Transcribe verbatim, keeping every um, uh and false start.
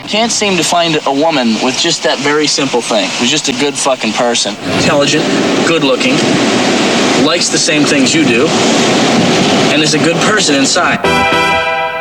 Can't seem to find a woman with just that very simple thing. Who's just a good fucking person. Intelligent, good looking, likes the same things you do, and is a good person inside.